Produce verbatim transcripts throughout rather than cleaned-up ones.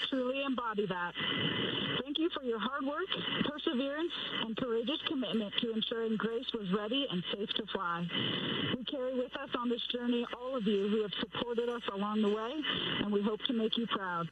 truly embody that. Thank you for your hard work, perseverance, and courageous commitment to ensuring Grace was ready and safe to fly. We carry with us on this journey all of you who have supported us along the way, and we hope to make you proud.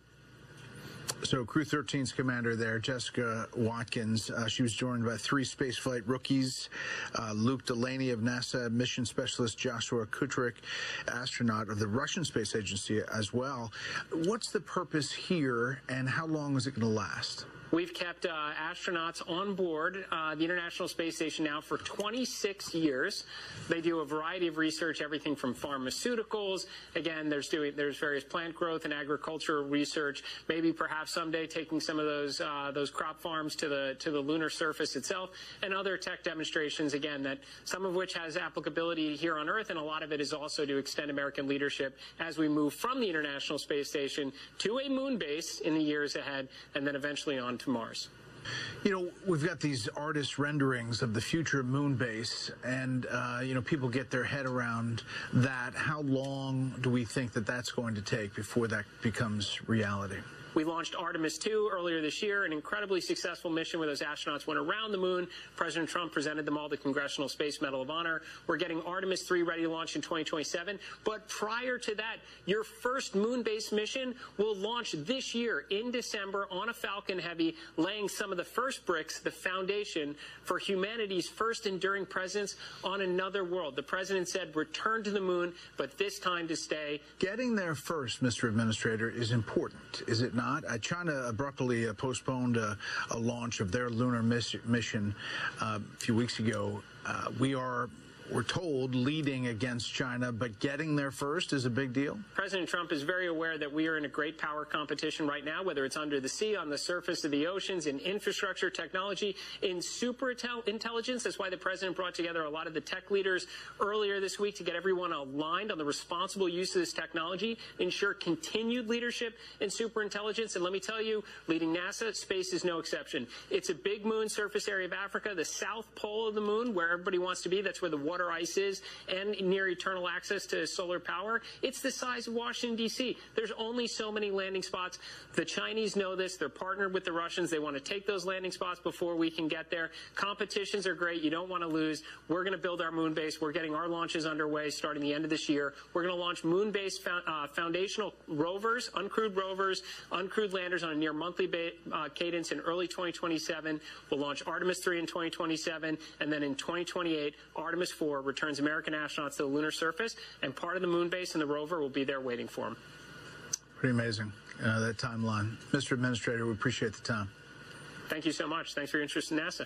So Crew thirteen's commander there, Jessica Watkins, uh, she was joined by three spaceflight rookies, uh, Luke Delaney of NASA, mission specialist Joshua Kutryk, astronaut of the Russian Space Agency as well. What's the purpose here, and how long is it going to last? We've kept uh, astronauts on board uh, the International Space Station now for twenty-six years. They do a variety of research, everything from pharmaceuticals. Again, there's doing there's various plant growth and agricultural research. Maybe perhaps someday taking some of those uh, those crop farms to the to the lunar surface itself, and other tech demonstrations. Again, that some of which has applicability here on Earth, and a lot of it is also to extend American leadership as we move from the International Space Station to a moon base in the years ahead, and then eventually on to Mars. You know, we've got these artist renderings of the future moon base, and, uh, you know, people get their head around that. How long do we think that that's going to take before that becomes reality? We launched Artemis two earlier this year, an incredibly successful mission where those astronauts went around the moon. President Trump presented them all the Congressional Space Medal of Honor. We're getting Artemis three ready to launch in twenty twenty-seven. But prior to that, your first moon-based mission will launch this year in December on a Falcon Heavy, laying some of the first bricks, the foundation for humanity's first enduring presence on another world. The president said return to the moon, but this time to stay. Getting there first, Mister Administrator, is important, is it not? Uh, China abruptly uh, postponed uh, a launch of their lunar miss mission uh, a few weeks ago. Uh, we are, we're told, leading against China, but getting there first is a big deal. President Trump is very aware that we are in a great power competition right now, whether it's under the sea, on the surface of the oceans, in infrastructure, technology, in super intelligence. That's why the president brought together a lot of the tech leaders earlier this week to get everyone aligned on the responsible use of this technology, ensure continued leadership in super intelligence. And let me tell you, leading NASA, space is no exception. It's a big moon surface area of Africa, the south pole of the moon, where everybody wants to be. That's where the water ice is, and near eternal access to solar power. It's the size of Washington, D C There's only so many landing spots. The Chinese know this. They're partnered with the Russians. They want to take those landing spots before we can get there. Competitions are great. You don't want to lose. We're going to build our moon base. We're getting our launches underway starting the end of this year. We're going to launch moon-based fo uh, foundational rovers, uncrewed rovers, uncrewed landers on a near monthly ba uh, cadence in early twenty twenty-seven. We'll launch Artemis three in twenty twenty-seven, and then in twenty twenty-eight, Artemis four returns American astronauts to the lunar surface, and part of the moon base and the rover will be there waiting for them. Pretty amazing, uh, that timeline. Mister Administrator, we appreciate the time. Thank you so much. Thanks for your interest in NASA.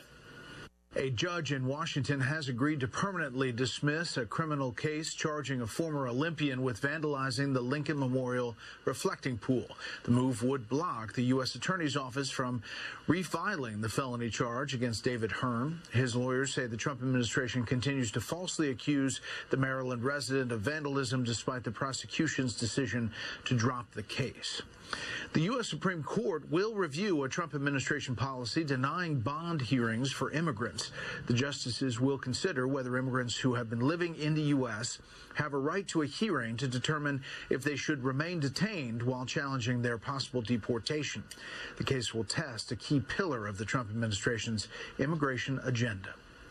A judge in Washington has agreed to permanently dismiss a criminal case charging a former Olympian with vandalizing the Lincoln Memorial reflecting pool. The move would block the U S Attorney's Office from refiling the felony charge against David Hearn. His lawyers say the Trump administration continues to falsely accuse the Maryland resident of vandalism despite the prosecution's decision to drop the case. The U S Supreme Court will review a Trump administration policy denying bond hearings for immigrants. The justices will consider whether immigrants who have been living in the U S have a right to a hearing to determine if they should remain detained while challenging their possible deportation. The case will test a key pillar of the Trump administration's immigration agenda.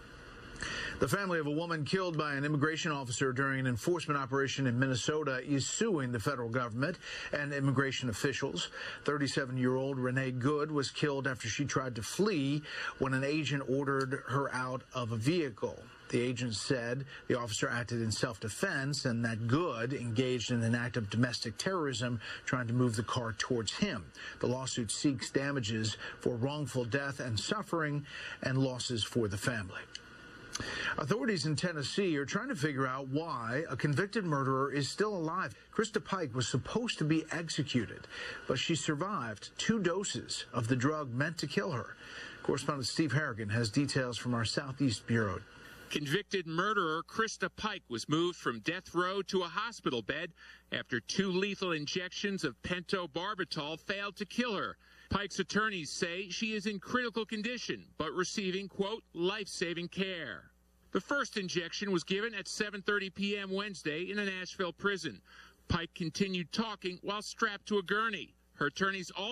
The family of a woman killed by an immigration officer during an enforcement operation in Minnesota is suing the federal government and immigration officials. thirty-seven-year-old Renee Good was killed after she tried to flee when an agent ordered her out of a vehicle. The agent said the officer acted in self-defense and that Good engaged in an act of domestic terrorism, trying to move the car towards him. The lawsuit seeks damages for wrongful death and suffering and losses for the family. Authorities in Tennessee are trying to figure out why a convicted murderer is still alive. Krista Pike was supposed to be executed, but she survived two doses of the drug meant to kill her. Correspondent Steve Harrigan has details from our Southeast Bureau. Convicted murderer Krista Pike was moved from death row to a hospital bed after two lethal injections of pentobarbital failed to kill her. Pike's attorneys say she is in critical condition, but receiving, quote, life-saving care. The first injection was given at seven thirty p m Wednesday in a Nashville prison. Pike continued talking while strapped to a gurney. Her attorneys also